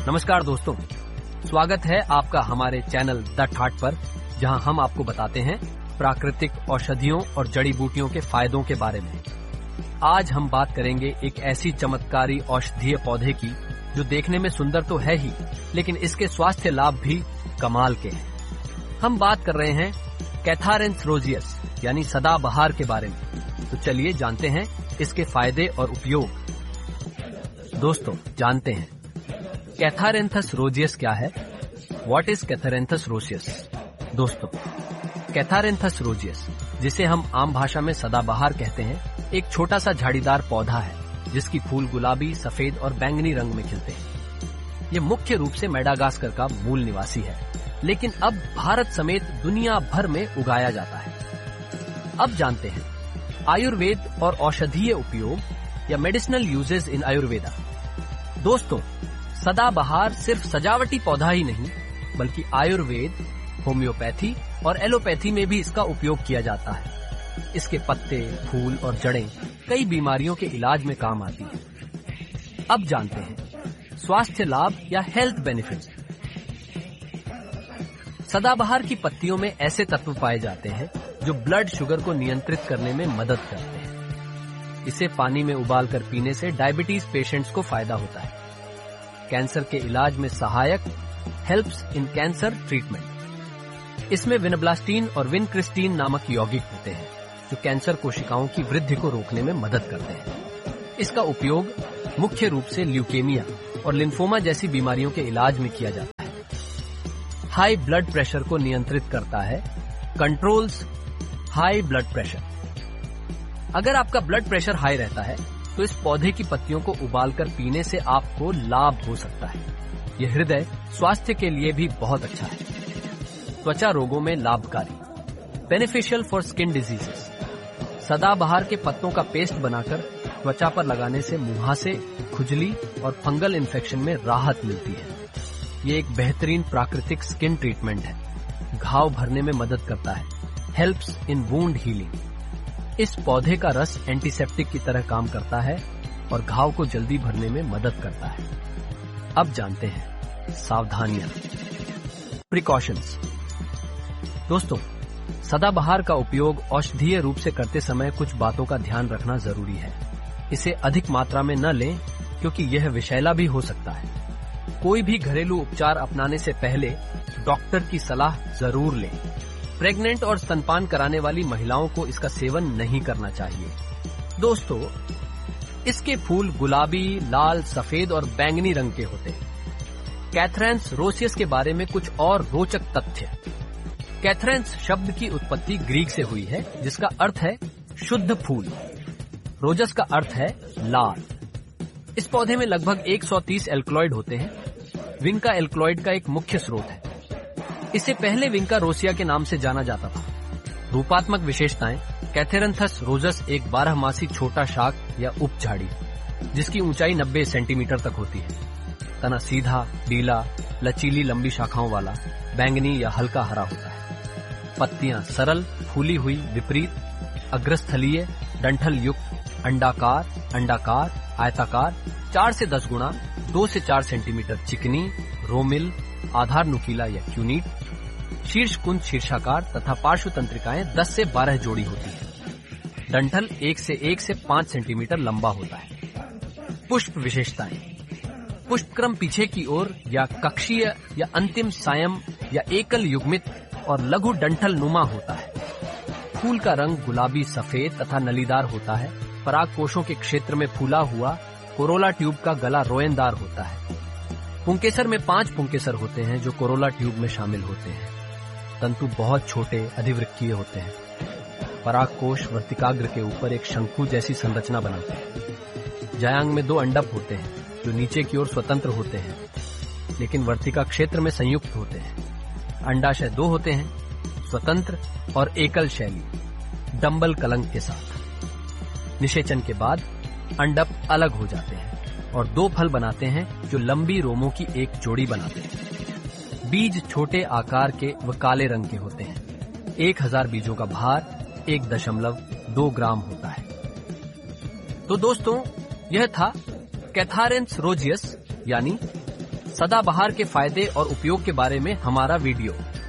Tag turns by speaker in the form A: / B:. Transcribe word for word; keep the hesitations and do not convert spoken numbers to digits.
A: नमस्कार दोस्तों, स्वागत है आपका हमारे चैनल द ठाट पर, जहां हम आपको बताते हैं प्राकृतिक औषधियों और जड़ी बूटियों के फायदों के बारे में। आज हम बात करेंगे एक ऐसी चमत्कारी औषधीय पौधे की जो देखने में सुंदर तो है ही, लेकिन इसके स्वास्थ्य लाभ भी कमाल के हैं। हम बात कर रहे हैं कैथारिन्स रोजियस यानी सदाबहार के बारे में। तो चलिए जानते हैं इसके फायदे और उपयोग। दोस्तों, जानते हैं कैथारिन्थस रोजियस क्या है। What is कैथारिन्थस रोजियस? दोस्तों, कैथारिन्थस रोजियस, जिसे हम आम भाषा में सदाबहार कहते हैं, एक छोटा सा झाड़ीदार पौधा है जिसकी फूल गुलाबी, सफेद और बैंगनी रंग में खिलते हैं। ये मुख्य रूप से मेडागास्कर का मूल निवासी है, लेकिन अब भारत समेत दुनिया भर में उगाया जाता है। अब जानते हैं आयुर्वेद और औषधीय उपयोग या मेडिसिनल यूजेस इन आयुर्वेदा। दोस्तों, सदाबहार सिर्फ सजावटी पौधा ही नहीं, बल्कि आयुर्वेद, होम्योपैथी और एलोपैथी में भी इसका उपयोग किया जाता है। इसके पत्ते, फूल और जड़ें कई बीमारियों के इलाज में काम आती हैं। अब जानते हैं स्वास्थ्य लाभ या हेल्थ बेनिफिट्स। सदाबहार की पत्तियों में ऐसे तत्व पाए जाते हैं जो ब्लड शुगर को नियंत्रित करने में मदद करते हैं। इसे पानी में उबालकर पीने से डायबिटीज पेशेंट्स को फायदा होता है। कैंसर के इलाज में सहायक, हेल्प्स इन कैंसर ट्रीटमेंट। इसमें विनब्लास्टीन और विनक्रिस्टीन नामक यौगिक होते हैं जो कैंसर कोशिकाओं की वृद्धि को रोकने में मदद करते हैं। इसका उपयोग मुख्य रूप से ल्यूकेमिया और लिम्फोमा जैसी बीमारियों के इलाज में किया जाता है। हाई ब्लड प्रेशर को नियंत्रित करता है, कंट्रोल्स हाई ब्लड प्रेशर। अगर आपका ब्लड प्रेशर हाई रहता है तो इस पौधे की पत्तियों को उबालकर पीने से आपको लाभ हो सकता है। यह हृदय स्वास्थ्य के लिए भी बहुत अच्छा है। त्वचा रोगों में लाभकारी, बेनिफिशियल फॉर स्किन डिजीजेस। सदाबहार के पत्तों का पेस्ट बनाकर त्वचा पर लगाने से मुहासे, खुजली और फंगल इन्फेक्शन में राहत मिलती है। ये एक बेहतरीन प्राकृतिक स्किन ट्रीटमेंट है। घाव भरने में मदद करता है, हेल्प्स इन वुंड हीलिंग। इस पौधे का रस एंटीसेप्टिक की तरह काम करता है और घाव को जल्दी भरने में मदद करता है। अब जानते हैं सावधानियां, प्रिकॉशंस। दोस्तों, सदाबहार का उपयोग औषधीय रूप से करते समय कुछ बातों का ध्यान रखना जरूरी है। इसे अधिक मात्रा में न लें क्योंकि यह विषैला भी हो सकता है। कोई भी घरेलू उपचार अपनाने से पहले डॉक्टर की सलाह जरूर लें। प्रेग्नेंट और स्तनपान कराने वाली महिलाओं को इसका सेवन नहीं करना चाहिए। दोस्तों, इसके फूल गुलाबी, लाल, सफेद और बैंगनी रंग के होते हैं। कैथारिन्स रोजियस के बारे में कुछ और रोचक तथ्य। कैथारिन्स शब्द की उत्पत्ति ग्रीक से हुई है, जिसका अर्थ है शुद्ध फूल। रोजस का अर्थ है लाल। इस पौधे में लगभग एक सौ तीस एल्कलॉइड होते हैं। विंका एल्कलॉइड का एक मुख्य स्रोत है। इसे पहले विंका रोसिया के नाम से जाना जाता था। रूपात्मक विशेषताएं। कैथारिन्थस रोजस एक बारहमासी छोटा शाक या उपझाड़ी जिसकी ऊंचाई नब्बे सेंटीमीटर तक होती है। तना सीधा, ढीला, लचीली, लंबी शाखाओं वाला, बैंगनी या हल्का हरा होता है। पत्तियां सरल, फूली हुई, विपरीत, अग्रस्थलीय, डंठल युक्त, अंडाकार, अंडाकार, आयताकार, चार से दस गुना, दो से चार सेंटीमीटर चिकनी, रोमिल, आधार नुकीला या क्यूनीट, शीर्ष कुंद शीर्षाकार तथा पार्श्व तंत्रिकाएं दस से बारह जोड़ी होती है। डंठल एक से एक से पांच सेंटीमीटर लंबा होता है। पुष्प विशेषताएं। पुष्पक्रम पीछे की ओर या कक्षीय या अंतिम सायम या एकल युग्मित और लघु डंठल नुमा होता है। फूल का रंग गुलाबी, सफेद तथा नलीदार होता है। पराग कोशों के क्षेत्र में फूला हुआ कोरोला ट्यूब का गला रोएनदार होता है। पुंकेसर में पांच पुंकेसर होते हैं जो कोरोला ट्यूब में शामिल होते हैं। तंतु बहुत छोटे, अधिवृक्कीय होते हैं। परागकोश वर्तिकाग्र के ऊपर एक शंकु जैसी संरचना बनाते हैं। जायांग में दो अंडप होते हैं जो नीचे की ओर स्वतंत्र होते हैं, लेकिन वर्तिका क्षेत्र में संयुक्त होते हैं। अंडाशय दो होते हैं, स्वतंत्र और एकल शैली, डंबल कलंक के साथ। निषेचन के बाद अंडप अलग हो जाते हैं और दो फल बनाते हैं जो लंबी रोमों की एक जोड़ी बनाते हैं। बीज छोटे आकार के व काले रंग के होते हैं। एक हजार बीजों का भार एक दशमलव दो ग्राम होता है। तो दोस्तों, यह था कैथारिन्स रोजियस यानी सदाबहार के फायदे और उपयोग के बारे में हमारा वीडियो।